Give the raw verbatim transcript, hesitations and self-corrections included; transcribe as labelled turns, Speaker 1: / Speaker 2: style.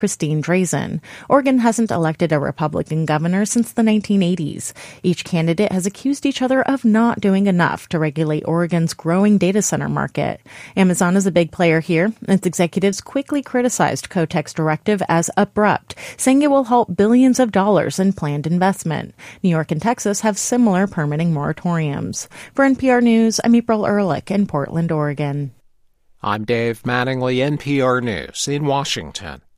Speaker 1: Christine Drazan. Oregon hasn't elected a Republican governor since the nineteen eighties. Each candidate has accused each other of not doing enough to regulate Oregon's growing data center market. Amazon is a big player here. Its executives quickly criticized Kotek's directive as abrupt, saying it will halt billions of dollars in planned investment. New York and Texas have similar permitting moratoriums. For N P R News, I'm April Ehrlich in Portland, Oregon.
Speaker 2: I'm Dave Mattingly, N P R News in Washington.